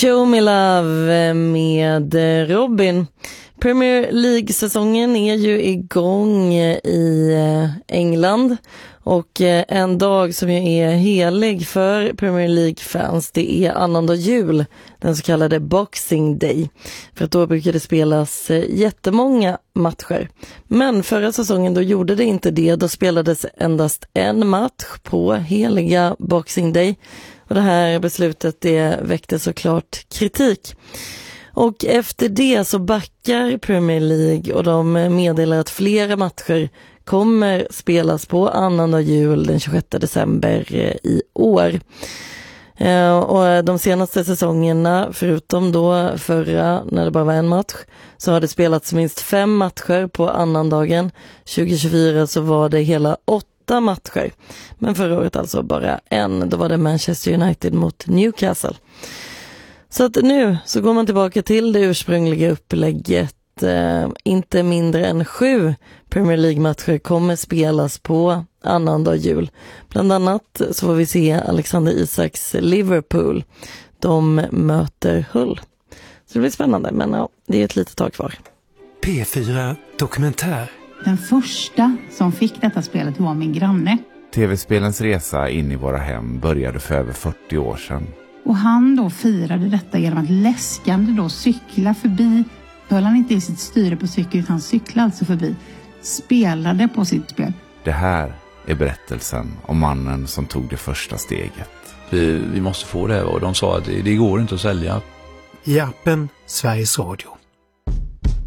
Show Me Love med Robin. Premier League-säsongen är ju igång i England och en dag som ju är helig för Premier League-fans, det är annandag jul, den så kallade Boxing Day. För att då brukar det spelas jättemånga matcher. Men förra säsongen då gjorde det inte det, då spelades endast en match på heliga Boxing Day. Och det här beslutet det väckte såklart kritik. Och efter det så backar Premier League och de meddelar att flera matcher kommer spelas på annandag jul den 26 december i år. Och de senaste säsongerna, förutom då förra när det bara var en match, så har det spelats minst 5 matcher på annandagen. 2024 så var det hela 8 matcher. Men förra året alltså bara en. Då var det Manchester United mot Newcastle. Så att nu så går man tillbaka till det ursprungliga upplägget. Inte mindre än 7 Premier League-matcher kommer spelas på annandag jul. Bland annat så får vi se Alexander Isaks Liverpool. De möter Hull. Så det blir spännande, men ja, det är ett litet tag kvar. P4 Dokumentär. Den första som fick detta spelet var min granne. TV-spelens resa in i våra hem började för över 40 år sedan. Och han då firade detta genom att läskande då cykla förbi. Höll han inte i sitt styre på cykel utan cyklade alltså förbi. Spelade på sitt spel. Det här är berättelsen om mannen som tog det första steget. Vi måste få det, och de sa att det går inte att sälja. I appen Sveriges Radio.